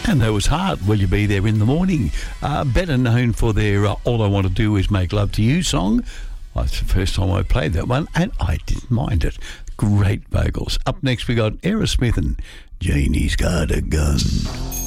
And that was Heart, Will You Be There in the Morning? Better known for their All I Want to Do Is Make Love to You song. Well, it's the first time I played that one, and I didn't mind it. Great vocals. Up next, we got Aerosmith and Janie's Got a Gun.